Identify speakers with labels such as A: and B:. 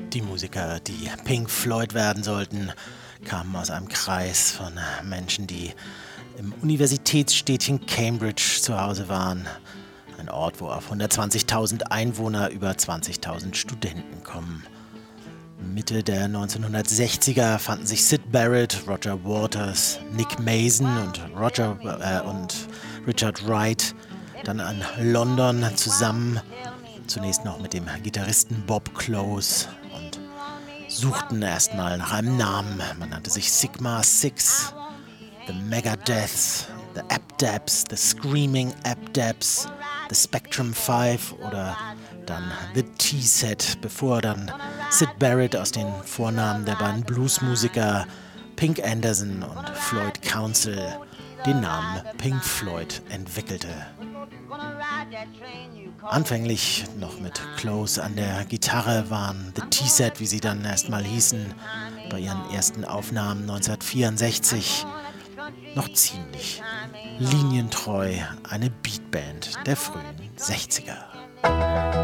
A: Die Musiker, die Pink Floyd werden sollten, kamen aus einem Kreis von Menschen, die im Universitätsstädtchen Cambridge zu Hause waren. Ein Ort, wo auf 120.000 Einwohner über 20.000 Studenten kommen. Mitte der 1960er fanden sich Syd Barrett, Roger Waters, Nick Mason und Richard Wright dann in London zusammen, zunächst noch mit dem Gitarristen Bob Close, und suchten erstmal nach einem Namen. Man nannte sich Sigma Six, The Megadeths, The Abdabs, The Screaming Abdabs, The Spectrum 5 oder dann The T-Set, bevor dann Syd Barrett aus den Vornamen der beiden Bluesmusiker Pink Anderson und Floyd Council den Namen Pink Floyd entwickelte. Anfänglich noch mit Close an der Gitarre waren The T-Set, wie sie dann erstmal hießen, bei ihren ersten Aufnahmen 1964 noch ziemlich linientreu eine Beatband der frühen 60er.